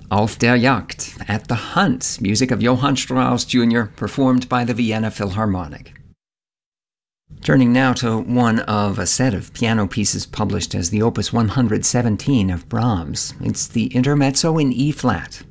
Auf der Jagd, At the Hunt, music of Johann Strauss Jr., performed by the Vienna Philharmonic. Turning now to one of a set of piano pieces published as the Opus 117 of Brahms. It's the Intermezzo in E-flat,